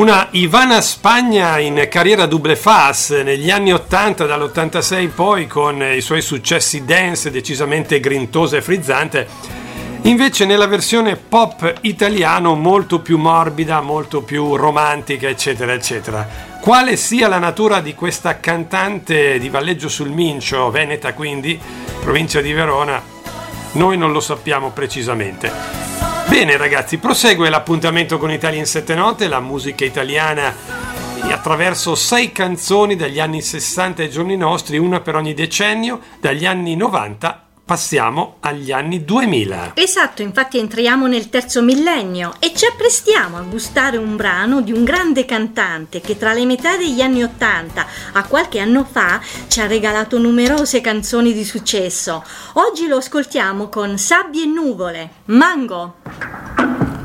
Una Ivana Spagna in carriera double face negli anni 80, dall'86 poi, con i suoi successi dance decisamente grintosa e frizzante, invece nella versione pop italiano molto più morbida, molto più romantica, eccetera eccetera. Quale sia la natura di questa cantante di Valleggio sul Mincio, veneta quindi, provincia di Verona, noi non lo sappiamo precisamente. Bene ragazzi, prosegue l'appuntamento con Italia in 7 note, la musica italiana attraverso 6 canzoni dagli anni 60 ai giorni nostri, una per ogni decennio. Dagli anni 90 passiamo agli anni 2000. Esatto, infatti entriamo nel terzo millennio e ci apprestiamo a gustare un brano di un grande cantante che tra le metà degli anni 80 a qualche anno fa ci ha regalato numerose canzoni di successo. Oggi lo ascoltiamo con Sabbie e nuvole, Mango.